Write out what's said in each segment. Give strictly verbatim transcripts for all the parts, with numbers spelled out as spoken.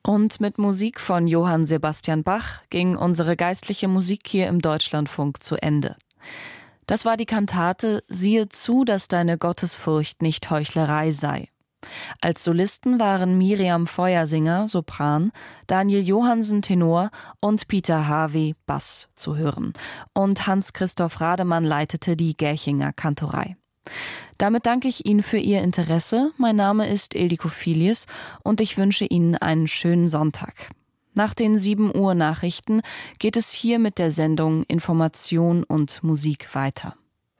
Und mit Musik von Johann Sebastian Bach ging unsere geistliche Musik hier im Deutschlandfunk zu Ende. Das war die Kantate »Siehe zu, dass deine Gottesfurcht nicht Heuchlerei sei«. Als Solisten waren Miriam Feuersinger, Sopran, Daniel Johansen, Tenor und Peter Harvey, Bass zu hören. Und Hans-Christoph Rademann leitete die Gärchinger Kantorei. Damit danke ich Ihnen für Ihr Interesse. Mein Name ist Ildiko Filius und ich wünsche Ihnen einen schönen Sonntag. Nach den sieben Uhr Nachrichten geht es hier mit der Sendung Information und Musik weiter.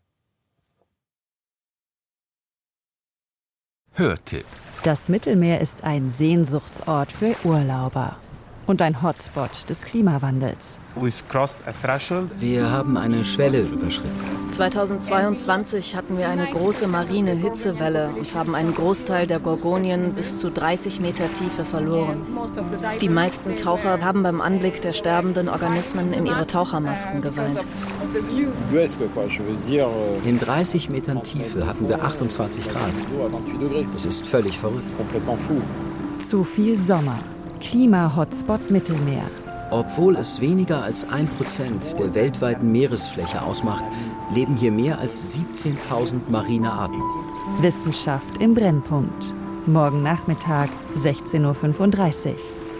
Hörtipp. Das Mittelmeer ist ein Sehnsuchtsort für Urlauber und ein Hotspot des Klimawandels. Wir haben eine Schwelle überschritten. zweitausendzweiundzwanzig hatten wir eine große marine Hitzewelle und haben einen Großteil der Gorgonien bis zu dreißig Meter Tiefe verloren. Die meisten Taucher haben beim Anblick der sterbenden Organismen in ihre Tauchermasken geweint. In dreißig Metern Tiefe hatten wir achtundzwanzig Grad. Das ist völlig verrückt. Zu viel Sommer. Klima-Hotspot Mittelmeer. Obwohl es weniger als ein Prozent der weltweiten Meeresfläche ausmacht, leben hier mehr als siebzehntausend marine Arten. Wissenschaft im Brennpunkt. Morgen Nachmittag, sechzehn Uhr fünfunddreißig.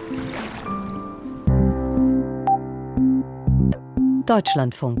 Deutschlandfunk.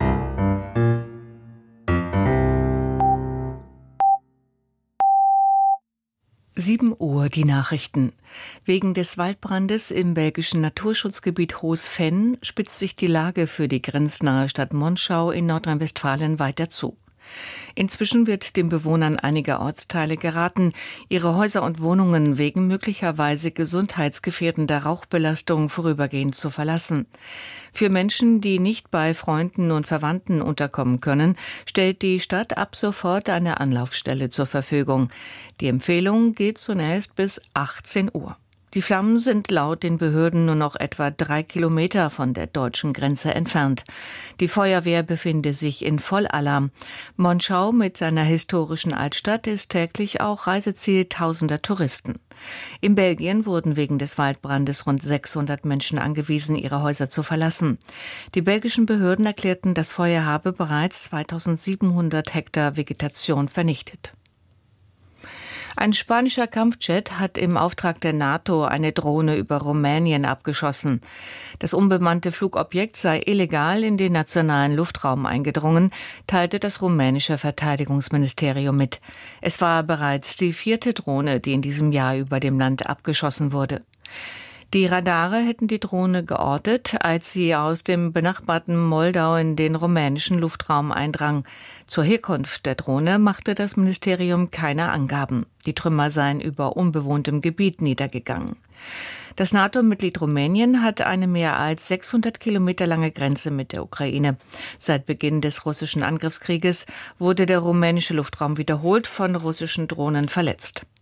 sieben Uhr die Nachrichten. Wegen des Waldbrandes im belgischen Naturschutzgebiet Hoos-Venn spitzt sich die Lage für die grenznahe Stadt Monschau in Nordrhein-Westfalen weiter zu. Inzwischen wird den Bewohnern einiger Ortsteile geraten, ihre Häuser und Wohnungen wegen möglicherweise gesundheitsgefährdender Rauchbelastung vorübergehend zu verlassen. Für Menschen, die nicht bei Freunden und Verwandten unterkommen können, stellt die Stadt ab sofort eine Anlaufstelle zur Verfügung. Die Empfehlung geht zunächst bis achtzehn Uhr. Die Flammen sind laut den Behörden nur noch etwa drei Kilometer von der deutschen Grenze entfernt. Die Feuerwehr befinde sich in Vollalarm. Monschau mit seiner historischen Altstadt ist täglich auch Reiseziel tausender Touristen. In Belgien wurden wegen des Waldbrandes rund sechshundert Menschen angewiesen, ihre Häuser zu verlassen. Die belgischen Behörden erklärten, das Feuer habe bereits zweitausendsiebenhundert Hektar Vegetation vernichtet. Ein spanischer Kampfjet hat im Auftrag der NATO eine Drohne über Rumänien abgeschossen. Das unbemannte Flugobjekt sei illegal in den nationalen Luftraum eingedrungen, teilte das rumänische Verteidigungsministerium mit. Es war bereits die vierte Drohne, die in diesem Jahr über dem Land abgeschossen wurde. Die Radare hätten die Drohne geortet, als sie aus dem benachbarten Moldau in den rumänischen Luftraum eindrang. Zur Herkunft der Drohne machte das Ministerium keine Angaben. Die Trümmer seien über unbewohntem Gebiet niedergegangen. Das NATO-Mitglied Rumänien hat eine mehr als sechshundert Kilometer lange Grenze mit der Ukraine. Seit Beginn des russischen Angriffskrieges wurde der rumänische Luftraum wiederholt von russischen Drohnen verletzt.